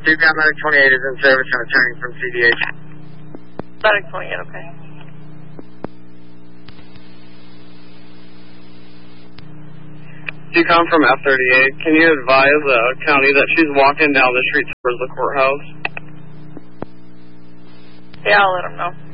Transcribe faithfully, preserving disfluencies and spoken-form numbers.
Decom Medic twenty-eight is in service and returning from C D H. Medic twenty-eight, okay. Decom from F thirty-eight, can you advise the uh, county that she's walking down the street towards the courthouse? Yeah, I'll let them know.